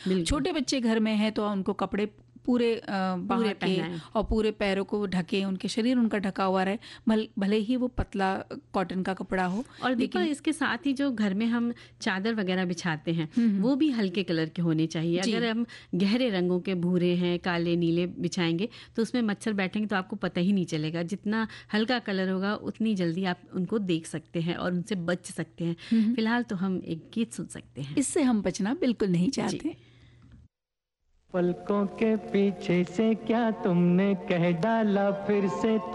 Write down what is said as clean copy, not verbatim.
छोटे बच्चे घर में हैं तो उनको कपड़े पूरे बांध के और पूरे पैरों को ढके, उनके शरीर उनका ढका हुआ रहे, भले ही वो पतला कॉटन का कपड़ा हो। और देखो इसके साथ ही जो घर में हम चादर वगैरह बिछाते हैं वो भी हल्के कलर के होने चाहिए। अगर हम गहरे रंगों के भूरे हैं, काले, नीले बिछाएंगे तो उसमें मच्छर बैठेंगे तो आपको पता ही नहीं चलेगा। जितना हल्का कलर होगा उतनी जल्दी आप उनको देख सकते हैं और उनसे बच सकते हैं। फिलहाल तो हम एक गीत सुन सकते हैं, इससे हम बचना बिल्कुल नहीं चाहते। पलकों के पीछे से क्या तुमने कह डाला फिर से